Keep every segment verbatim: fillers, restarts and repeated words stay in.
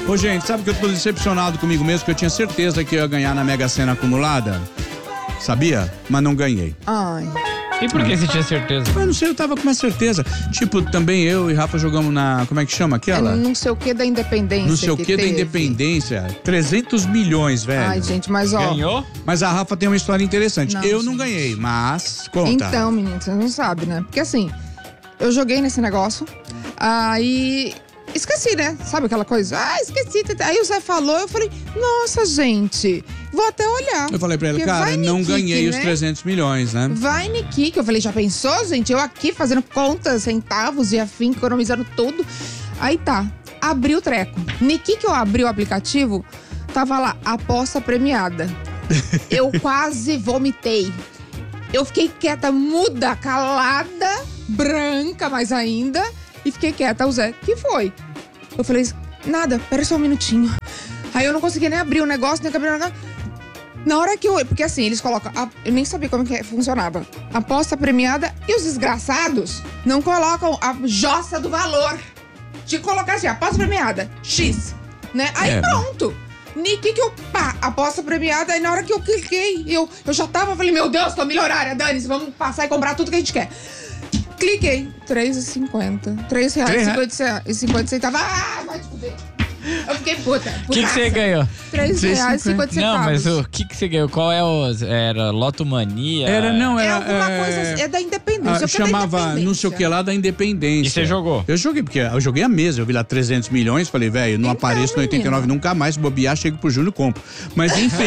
Ô, gente, sabe que eu tô decepcionado comigo mesmo, que eu tinha certeza que eu ia ganhar na Mega Sena acumulada? Sabia? Mas não ganhei. Ai. E por que você tinha certeza? Eu não sei, eu tava com uma certeza. Tipo, também eu e Rafa jogamos na, como é que chama aquela? É não sei o que da independência. Não sei o que, que da teve. independência. trezentos milhões, velho. Ai, gente, mas ó. Ganhou? Mas a Rafa tem uma história interessante. Não, eu não gente. ganhei, mas conta. Então, menino, você não sabe, né? Porque assim, eu joguei nesse negócio, aí esqueci, né? Sabe aquela coisa? Ah, esqueci. Aí o Zé falou, eu falei, nossa, gente, vou até olhar. Eu falei pra ele, Porque cara, vai não Nikik, ganhei né? os trezentos milhões, né? Vai, Nikik. Eu falei, já pensou, gente? Eu aqui fazendo contas, centavos e afim, economizando tudo. Aí tá, abri o treco. Nikik, eu abri o aplicativo, tava lá, aposta premiada. Eu quase vomitei. Eu fiquei quieta, muda, calada, branca mais ainda. E fiquei quieta, o Zé, que foi? Eu falei, nada, pera só um minutinho. Aí eu não conseguia nem abrir o negócio, nem abrir o negócio. Na hora que eu... Porque assim, eles colocam... A, eu nem sabia como que funcionava. Aposta premiada e os desgraçados não colocam a jossa do valor. De colocar assim, aposta premiada, X. Né? Aí É. pronto. Niki que eu, pá, aposta premiada. Aí na hora que eu cliquei, eu, eu já tava, falei, meu Deus, tô milionária, Dani, vamos passar e comprar tudo que a gente quer. Cliquei, três reais e cinquenta. três reais e cinquenta centavos. Ah, vai te fuder. Eu fiquei puta. O que que você ganhou? três reais e cinquenta centavos. Não, mas o que que você ganhou? Qual é o... Era Lotomania? Era, não, É era... alguma é, coisa assim, é da independência. ah, eu quero da chamava independência. não sei o que lá da independência. E você jogou? Eu joguei, porque eu joguei a mesa, eu vi lá trezentos milhões, falei, velho, não Então, apareço no oitenta e nove menino. nunca mais, se bobear, chego pro Júnior e compro. Mas enfim.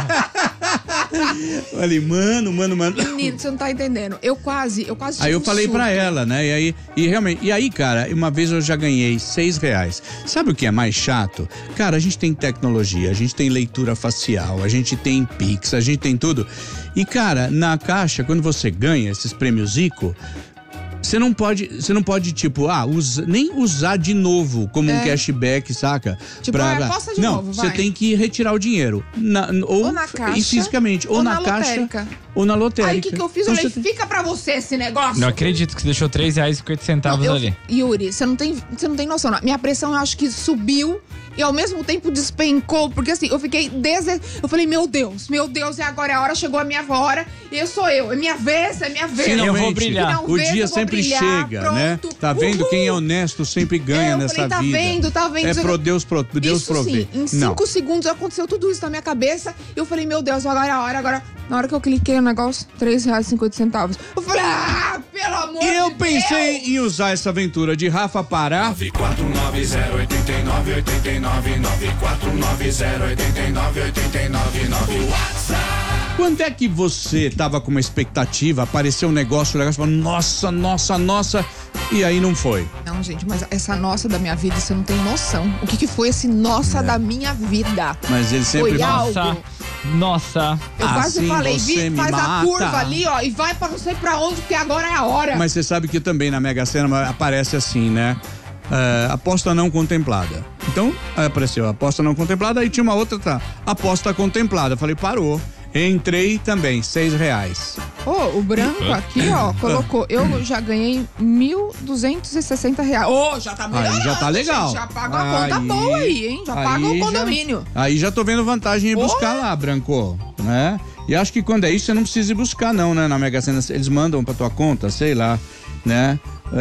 Falei, mano, mano, mano. Menino, você não tá entendendo. Eu quase, eu quase tive Aí eu um falei surto. pra ela, né? E aí, e realmente, e aí, cara, uma vez eu já ganhei seis reais. Sabe o que é mais chato? Cara, a gente tem tecnologia, a gente tem leitura facial, a gente tem Pix, a gente tem tudo. E, cara, na caixa, quando você ganha esses prêmios Zico, você não pode, você não pode, tipo, ah, usa, nem usar de novo como um É. cashback, saca? Tipo, ah, aposta de não, novo, você vai. tem que retirar o dinheiro. Na, ou, Ou na caixa, e fisicamente, ou, ou na, na caixa, lotérica. ou na lotérica. Aí o que, que eu fiz? Então, Eu falei, você tem- fica pra você esse negócio. Não acredito que você deixou três reais e cinquenta centavos Não, eu- ali. Yuri, você não tem, você não tem noção. Minha pressão, eu acho que subiu e ao mesmo tempo despencou. Porque assim, eu fiquei dese... Eu falei, meu Deus, meu Deus, e agora é a hora, chegou a minha hora. E eu sou eu, é minha vez, é minha vez. Finalmente. Eu vou Finalmente, brilhar. o Finalmente dia eu vou sempre brilhar, chega, pronto. né? Tá vendo? Uhul. Quem é honesto sempre ganha É, eu nessa falei, tá vida. vendo, tá vendo, É isso pro aqui. Deus, pro Deus isso prover. sim, em Não. cinco segundos aconteceu tudo isso na minha cabeça. Eu falei, meu Deus, agora é a hora, agora... Na hora que eu cliquei no negócio, três reais e cinquenta centavos. Eu falei, ah, pelo amor E eu de pensei Deus. em usar essa aventura de Rafa Pará. nove quatro nove zero oito nove oito nove nove quatro nove zero oito nove oito nove nove WhatsApp. Quando é que você tava com uma expectativa, apareceu um negócio legal, você falou, nossa, nossa, nossa, e aí não foi? Não, gente, mas essa nossa da minha vida, você não tem noção. O que, que foi esse nossa É. da minha vida? Mas ele sempre Foi vai. algo. Nossa, nossa. Eu quase Assim falei, você vi, me faz mata. a curva ali, ó, e vai pra não sei pra onde, porque agora é a hora. Mas você sabe que também na Mega Sena aparece assim, né? É, aposta não contemplada. Então, aí apareceu aposta não contemplada, aí tinha uma outra, tá? Aposta contemplada. Falei, parou. Entrei também, seis reais. Ô, o branco aqui, ó, colocou, eu já ganhei mil duzentos e sessenta reais. Ô, já tá melhorando, Aí já tá legal. gente, já paga uma conta Aí- boa aí, hein? Já paga aí o já- condomínio. Aí já tô vendo vantagem em Porra! buscar lá, Branco, né? E acho que quando é isso, você não precisa ir buscar não, né? Na Mega Sena, eles mandam pra tua conta, sei lá, né?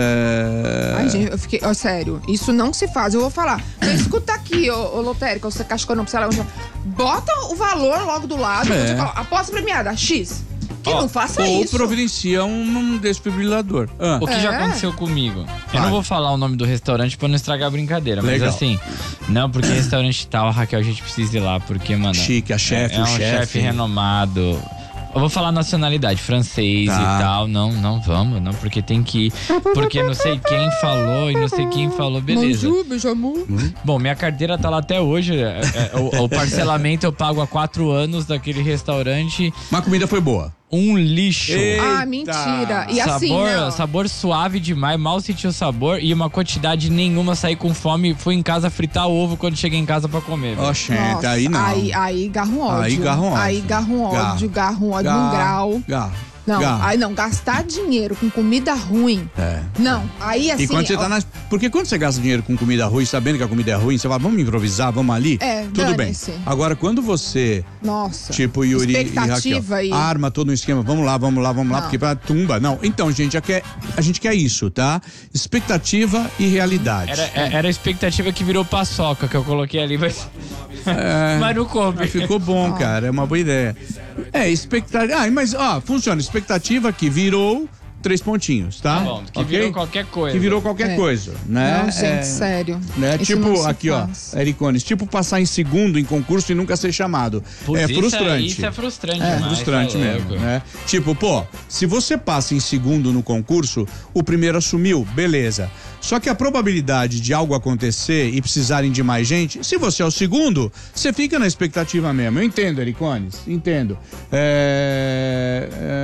É... Ai, gente, eu fiquei, ó, sério, isso não se faz. Eu vou falar. Você escuta aqui, ô, ô lotérica, você caixa econômica, sei lá, bota o valor logo do lado. É. Você fala, aposta premiada, X. Que Ó, não faça Ou isso. providencia um, um desfibrilador. Ah. O que já É. aconteceu comigo? Eu Vai. não vou falar o nome do restaurante pra não estragar a brincadeira, mas Legal. assim, não, porque restaurante tal, Raquel, a gente precisa ir lá, porque, mano. Chique, a chefe, é, é o um chefe. chefe renomado. Eu vou falar nacionalidade, francês Tá. e tal. Não, não vamos, não, porque tem que ir. Porque não sei quem falou e não sei quem falou, beleza. Bonjour, benjamin. Bom, minha carteira tá lá até hoje. é, é, o, o parcelamento eu pago há quatro anos daquele restaurante. Mas a comida foi boa. Um lixo. Ei. Ah, Eita. mentira. E assim, sabor, né, ó, sabor suave demais, mal senti o sabor e uma quantidade nenhuma, saí com fome, fui em casa fritar ovo quando cheguei em casa pra comer. velho. Ó, gente, nossa, aí não. Aí, aí garra um ódio. Aí garra um ódio. Aí garra um ódio, garra um ódio num grau. Garra. Não, garra. aí não, gastar dinheiro com comida ruim. É. Não, aí assim... E quando você ó, tá na Porque quando você gasta dinheiro com comida ruim, sabendo que a comida é ruim, você fala, vamos improvisar, vamos ali? É, tudo bem. dane-se. Agora, quando você, Nossa. tipo Yuri e expectativa Raquel, e... arma todo um esquema, vamos lá, vamos lá, vamos lá, Não. porque pra tumba. Não, então, gente, a, quer, a gente quer isso, tá? Expectativa e realidade. Era, era a expectativa que virou paçoca que eu coloquei ali, mas. É, mas não come. Ficou bom, cara, é uma boa ideia. É, expectativa. Ah, mas, ó, funciona. Expectativa que virou três pontinhos, tá? Tá bom, que Ok? virou qualquer coisa. Que virou qualquer É. coisa, né? Não, gente, É, sério. Né? Isso não Tipo, se aqui, faz. ó, Ericones, tipo passar em segundo em concurso e nunca ser chamado. Putz, é isso frustrante. Isso é frustrante É demais, frustrante tá mesmo, louco. né? Tipo, pô, se você passa em segundo no concurso, o primeiro assumiu, beleza. Só que a probabilidade de algo acontecer e precisarem de mais gente, se você é o segundo, você fica na expectativa mesmo. Eu entendo, Ericones, entendo. É...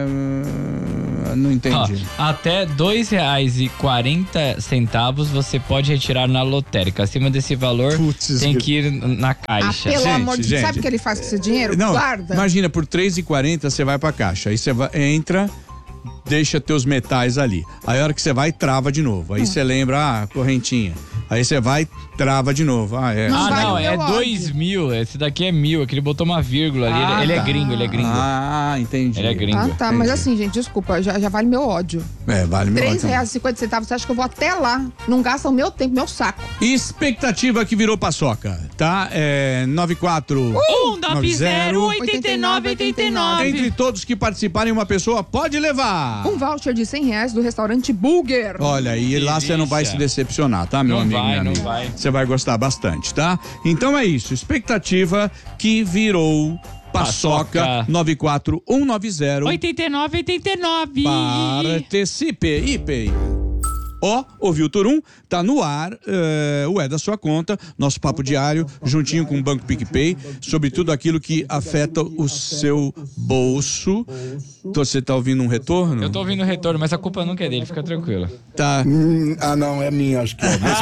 é... Não entendi. Ó, até dois reais e quarenta centavos você pode retirar na lotérica. Acima desse valor, Putz, tem que- que ir na Ah, caixa. pelo Gente, amor de Deus, gente. sabe o que ele faz com esse dinheiro? Não, Guarda. imagina, por três reais e quarenta você vai pra caixa. Aí você vai- entra, deixa teus metais ali. Aí a hora que você vai, trava de novo. Aí você lembra, ah, correntinha. Aí você vai, trava de novo. Ah, é. Não Ah, vai não, no é meu ódio. dois mil. Esse daqui é mil. Aqui ele botou uma vírgula ali. Ah, ele, ele tá. é gringo, ele é gringo. Ah, entendi. Ele é gringo. Ah, tá, mas assim, gente, desculpa, já, já vale meu ódio. É, vale meu Três então. reais e cinquenta centavos, você acha que eu vou até lá? Não gasta o meu tempo, meu saco. Expectativa que virou paçoca, tá? É nove quatro Um, nove zero, oitenta e nove, oitenta e nove. Entre todos que participarem, uma pessoa pode levar. Um voucher de cem reais do restaurante Burger. Olha, e lá você não vai se delícia. decepcionar, tá, meu Não amigo? vai, minha não amiga? vai. Você vai gostar bastante, tá? Então é isso. Expectativa que virou paçoca, Paçoca. nove quatro um nove zero. oitenta e nove, oitenta e nove. Participe. I P I. Ó, ouviu o Turum? Tá no ar, é, o É da Sua Conta, nosso papo diário, juntinho com o Banco PicPay, sobre tudo aquilo que afeta o seu bolso. Você tá ouvindo um retorno? Eu tô ouvindo o retorno, mas a culpa nunca é dele, fica tranquilo. Tá. Hum, ah, não, é minha, acho que é. Mas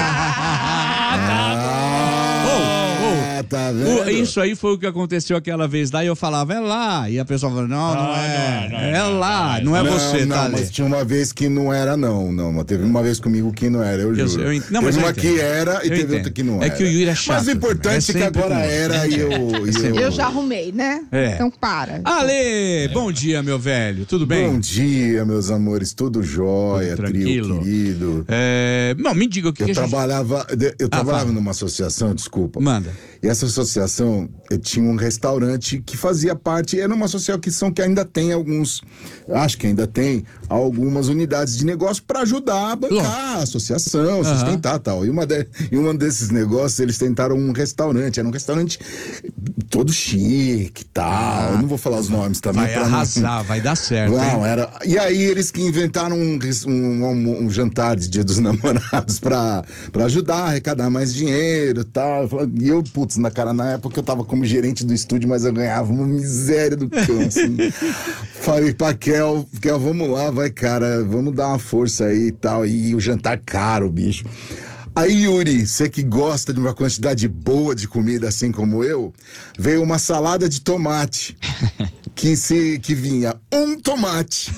Oh, ah, tá oh. vendo? O- Isso aí foi o que aconteceu aquela vez lá e eu falava, é lá. E a pessoa falou, não, não é. É lá, não é não, você, não, tá? mas Ale? tinha uma vez que não era, não, não. Mas teve uma vez comigo que não era, eu Eu- juro. eu ent- não, mas teve eu uma entendo. que era e Eu teve entendo. outra que não É era. que o Yuri é chato Mas o importante também, é é, que sempre agora com- era e eu... e sempre- Eu já arrumei, né? É. Então para. Ale, bom dia, meu velho. Tudo bem? Bom dia, meus amores. Tudo jóia, Tudo trio tranquilo? querido. É, não, me diga o que, Eu que a gente... trabalhava, eu trabalhava fala. numa associação, desculpa. Manda. E essa associação eh, tinha um restaurante que fazia parte, era uma associação que ainda tem alguns, acho que ainda tem algumas unidades de negócio para ajudar a bancar Lógico. a associação, sustentar tal. E uma, de, e uma desses negócios, eles tentaram um restaurante, era um restaurante todo chique e tal. Eu não vou falar os nomes também. Vai pra não- arrasar, vai dar certo, hein? Não, era. E aí eles que inventaram um, um, um- um jantar de Dia dos Namorados pra, pra ajudar a arrecadar mais dinheiro e tal. E eu, putz, na cara, na época eu tava como gerente do estúdio, mas eu ganhava uma miséria do cão, assim. Falei pra Kel, Kel, vamos lá, vai, cara, vamos dar uma força aí e tal. E o jantar caro, bicho. Aí, Yuri, você que gosta de uma quantidade boa de comida assim como eu, veio uma salada de tomate. Que, se, que vinha um tomate,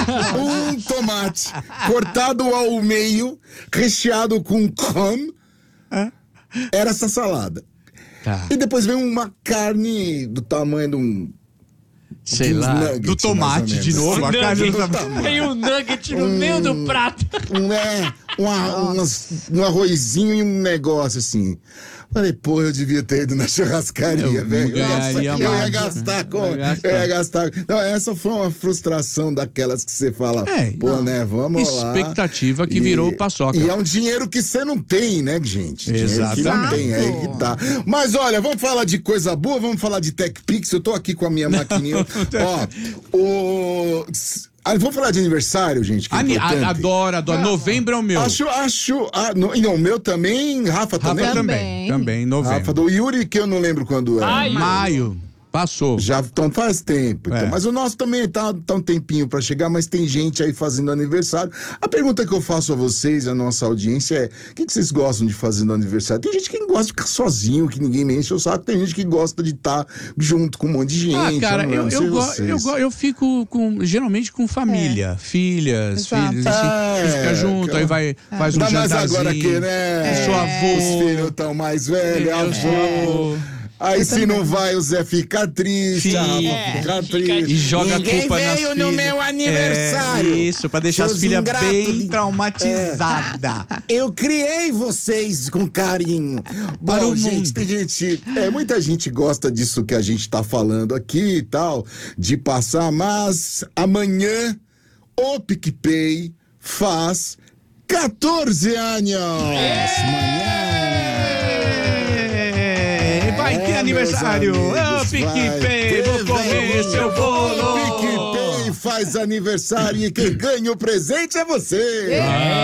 um tomate cortado ao meio, recheado com creme. Era essa salada. Tá. E depois veio uma carne do tamanho de um... Sei uns lá, nuggets, do tomate mais ou de menos. novo, a carne do Tem um nugget no meio do prato. Um, é, uma, umas- um arrozinho e um negócio assim. Falei, pô, eu devia ter ido na churrascaria, Eu velho. ganharia Nossa, eu ia mais. gastar com. Eu ia gastar. Eu ia gastar. Não, essa foi uma frustração daquelas que você fala, É, pô, não. né, vamos lá. Expectativa que virou paçoca. E é um dinheiro que você não tem, né, gente? Dinheiro que não Exatamente. tem, aí que tá. Mas olha, vamos falar de coisa boa, vamos falar de TechPix. Eu tô aqui com a minha maquininha. Ó, o. Ah, vamos falar de aniversário, gente, que é Ani- importante. a- adoro, adoro. Novembro é o meu. Acho, acho. Ah, no, e não, o meu também, Rafa Rafa também. também. Também. Também, novembro. Rafa do Yuri, que eu não lembro quando era. Maio. Maio. Passou. Já então faz tempo. Então. É. Mas o nosso também tá, tá um tempinho pra chegar, mas tem gente aí fazendo aniversário. A pergunta que eu faço a vocês, a nossa audiência é: o que, que vocês gostam de fazer no aniversário? Tem gente que gosta de ficar sozinho, que ninguém me enche o saco. Tem gente que gosta de estar junto com um monte de gente. Ah, cara, não, eu, não sei eu, go- vocês. eu, go- eu fico com, geralmente com família, filhas, Exato. filhos, assim, É, e fica junto, aí vai, faz um Ainda mais jantarzinho. agora que, né? Eu sou avô. Os filhos estão mais velhos, Eu sou avô. avô. Aí se não vai, o Zé fica triste, a Fica. Rafa fica Fica triste. E joga a Ninguém culpa nas veio filhas. no meu aniversário. É, isso, pra deixar Seus as filhas ingratos. bem traumatizadas. Eu criei vocês com carinho. Para Bom, o gente, mundo. tem gente. É, muita gente gosta disso que a gente tá falando aqui e tal, de passar, mas amanhã o PicPay faz catorze anos. Amanhã. É, vai ter É, aniversário. meus Ô, amigos, PicPay, vai vou ter, comer velho. seu bolo. O PicPay faz aniversário e quem ganha o presente é você.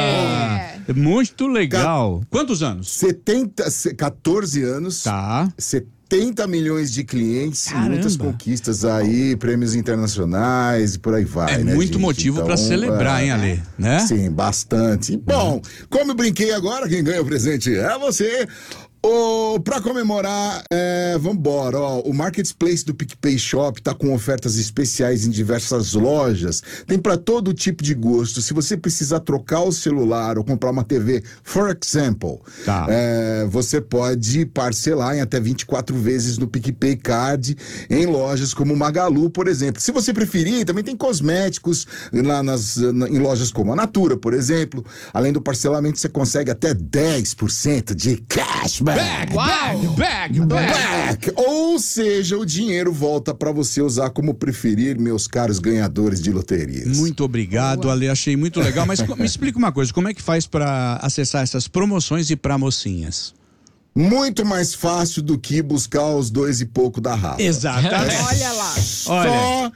É. Muito legal. Quantos anos? setenta, se- catorze anos. Tá. setenta milhões de clientes, Caramba. muitas conquistas aí, prêmios internacionais e por aí vai, É né, muito gente? motivo pra Então, celebrar, é, hein, Ale? Né? Sim, bastante. Bom, como eu brinquei agora, quem ganha o presente é você. Oh, pra comemorar, é, vambora, ó, o Marketplace do PicPay Shop tá com ofertas especiais em diversas lojas, tem pra todo tipo de gosto. Se você precisar trocar o celular ou comprar uma T V, for example, Tá. é, você pode parcelar em até vinte e quatro vezes no PicPay Card em lojas como Magalu, por exemplo. Se você preferir, também tem cosméticos lá nas, na- em lojas como a Natura, por exemplo. Além do parcelamento, você consegue até dez por cento de cashback. Back, back, back, back. Back. Ou seja, o dinheiro volta pra você usar como preferir, meus caros ganhadores de loterias. Muito obrigado, Ale. Achei muito legal. Mas co- me explica uma coisa: como é que faz pra acessar essas promoções e pra mocinhas? Muito mais fácil do que buscar os dois e pouco da Rafa. Exatamente. Olha lá. Olha. Só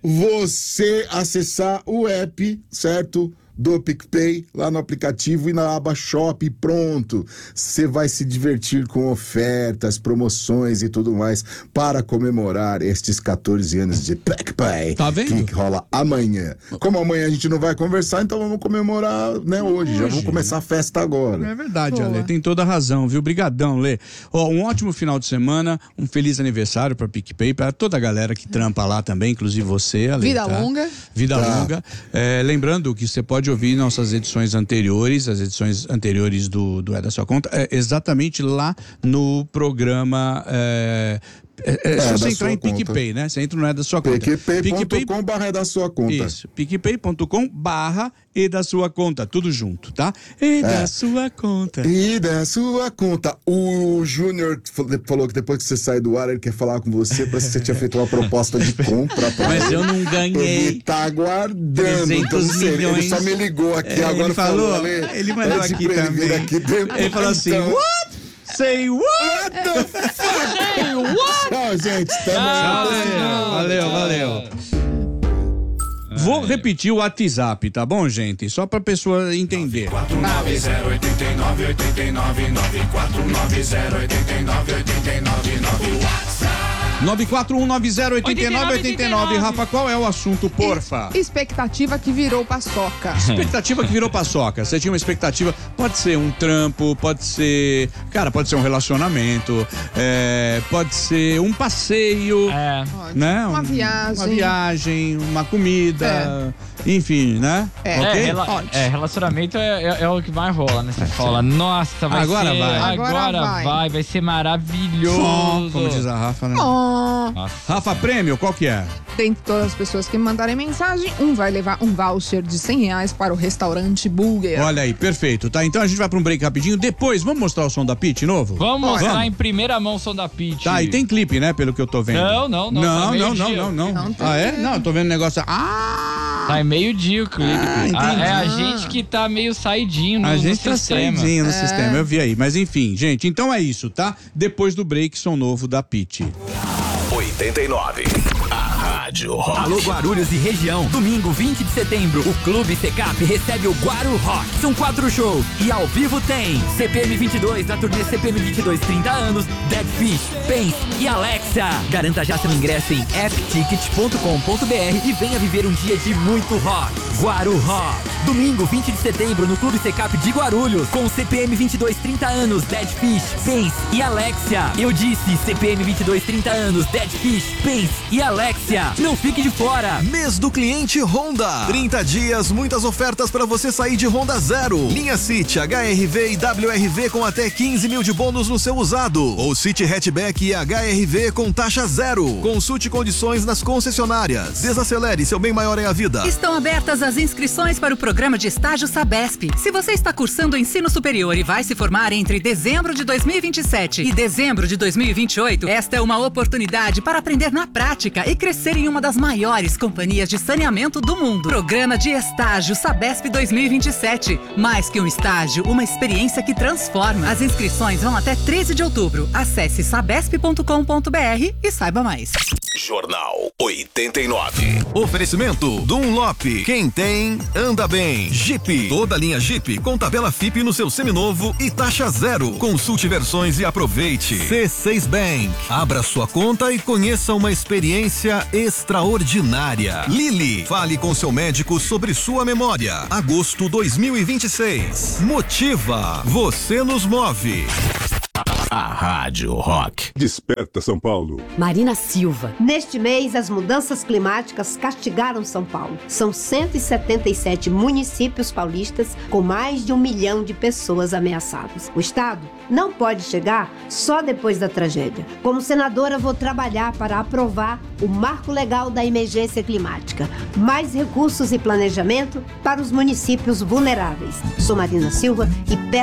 você acessar o app, certo? Do PicPay, lá no aplicativo e na aba Shop, pronto. Você vai se divertir com ofertas, promoções e tudo mais para comemorar estes catorze anos de PicPay. Tá vendo? Que rola amanhã. Como amanhã a gente não vai conversar, então vamos comemorar, né, hoje. Já vamos começar a festa agora. É verdade, Boa. Ale, tem toda a razão, viu? Brigadão, Lê. Ó, um ótimo final de semana, um feliz aniversário pra PicPay, pra toda a galera que trampa lá também, inclusive você, Ale. Vida tá? longa. Vida Tá. longa. É, lembrando que você pode ouvir nossas edições anteriores, as edições anteriores do, do É da Sua Conta, é, exatamente lá no programa... É, é, é, É, se da você entrar sua em conta. PicPay, né? Você entra no É da Sua Conta. PicPay ponto com barra é da sua conta. Isso, picpay ponto com barra e da sua conta, tudo junto, tá? E da É. sua conta. E da sua conta. O Júnior falou que depois que você sai do ar, ele quer falar com você, parece que você tinha feito uma proposta de compra pra Mas ele. eu não Ele ganhei. tá aguardando. trezentos Então, não sei, ele milhões. só me ligou aqui É, agora. ele falou, Ale, ele mandou pede aqui pra ele vir também. aqui depois, Ele falou assim, então. what? Say what? What the fuck? Tchau, gente. Tamo Valeu, valeu, valeu. Vou repetir o WhatsApp, tá bom, gente? Só pra pessoa entender. quatro nove zero oito nove oito nove nove quatro nove zero oito nove oito nove nove. WhatsApp. nove quatro um nove zero oito nove oito nove. Rafa, qual é o assunto, porfa? Expectativa que virou paçoca. Expectativa que virou paçoca. Você tinha uma expectativa, pode ser um trampo, pode ser, cara, pode ser um relacionamento, é, pode ser um passeio, É. né? Uma Um- viagem. Uma viagem, uma comida, enfim, né? É. Ok? É, rela- Ótimo. é, relacionamento é, é- é o que mais rola nessa escola. Nossa, vai Agora ser. vai. Agora, Agora vai. vai. vai. ser Som, maravilhoso. como diz a Rafa, né? Oh, Nossa. Rafa, prêmio, qual que é? dentre todas as pessoas que me mandarem mensagem, um vai levar um voucher de cem reais para o restaurante Burger. Olha aí, perfeito, tá? Então a gente vai pra um break rapidinho. Depois, vamos mostrar o som da Pitty novo? Vamos mostrar Vamos. em primeira mão o som da Pitty. Tá, e tem clipe, né? Pelo que eu tô vendo. Não, não, não, Não, tá não, meio não, dia. não, não. Não tem Ah, é? clipe. Não, eu tô vendo negócio. Ah! Tá em meio-dia o clipe. Ah, entendi. Ah, é a gente que tá meio saidinho no, A gente no tá sistema. saidinho no sistema, eu vi aí. Mas enfim, gente, então é isso, tá? Depois do break, som novo da Pitty. oitenta e nove. A Rádio Rádio Rock. Alô Guarulhos e região, domingo vinte de setembro, o Clube Secap recebe o Guaru Rock. São quatro shows e ao vivo tem C P M vinte e dois, na turnê C P M vinte e dois trinta anos, Dead Fish, Pense e Alexia. Garanta já seu ingresso em app ticket ponto com ponto b r e venha viver um dia de muito rock. Guaru Rock. Domingo vinte de setembro no Clube Secap de Guarulhos, com C P M vinte e dois trinta anos, Dead Fish, Pense e Alexia. Eu disse C P M vinte e dois trinta anos, Dead Fish, Pense e Alexia. Não fique de fora. Mês do cliente Honda. trinta dias, muitas ofertas para você sair de Honda zero. Linha City, H R V e W R V com até quinze mil de bônus no seu usado. Ou City Hatchback e H R V com taxa zero. Consulte condições nas concessionárias. Desacelere, seu bem maior é a vida. Estão abertas as inscrições para o programa de estágio Sabesp. Se você está cursando ensino superior e vai se formar entre dezembro de dois mil e vinte e sete e dezembro de dois mil e vinte e oito, esta é uma oportunidade para aprender na prática e crescer em uma das maiores companhias de saneamento do mundo. Programa de estágio Sabesp dois mil e vinte e sete. Mais que um estágio, uma experiência que transforma. As inscrições vão até treze de outubro. Acesse sabesp ponto com ponto b r e saiba mais. Jornal oitenta e nove. Oferecimento Dunlop. Quem tem, anda bem. Jeep. Toda linha Jeep com tabela F I P no seu seminovo e taxa zero. Consulte versões e aproveite. C seis Bank. Abra sua conta e conheça uma experiência extraordinária. Lili. Fale com seu médico sobre sua memória. Agosto dois mil e vinte e seis. Motiva. Você nos move. A Rádio Rock. Desperta São Paulo. Marina Silva. Neste mês, as mudanças climáticas castigaram São Paulo. São cento e setenta e sete municípios paulistas com mais de um milhão de pessoas ameaçadas. O Estado não pode chegar só depois da tragédia. Como senadora, vou trabalhar para aprovar o Marco Legal da Emergência Climática. Mais recursos e planejamento para os municípios vulneráveis. Sou Marina Silva e peço